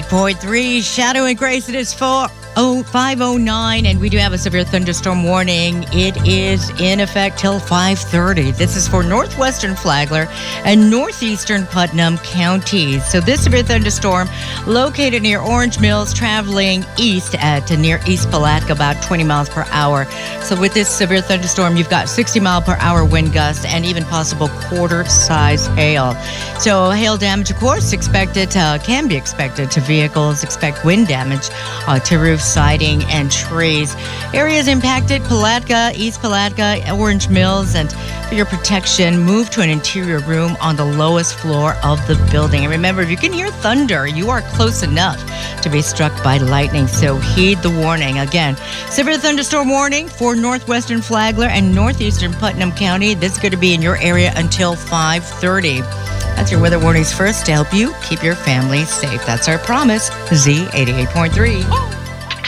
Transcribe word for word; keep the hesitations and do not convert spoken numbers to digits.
point three, Shadow and Grace. It is four oh five oh nine, and we do have a severe thunderstorm warning. It is in effect till five thirty. This is for northwestern Flagler and northeastern Putnam counties. So this severe thunderstorm located near Orange Mills, traveling east at near East Palatka, about twenty miles per hour. So with this severe thunderstorm, you've got sixty mile per hour wind gusts and even possible quarter-size hail. So hail damage, of course, expected uh, can be expected to vehicles. Expect wind damage uh, to roofs, siding, and trees. Areas impacted: Palatka, East Palatka, Orange Mills, and for your protection, move to an interior room on the lowest floor of the building. And remember, if you can hear thunder, you are close enough to be struck by lightning, so heed the warning. Again, severe thunderstorm warning for northwestern Flagler and northeastern Putnam County. This is going to be in your area until five thirty. That's your weather warnings first to help you keep your family safe. That's our promise. Z eighty-eight point three.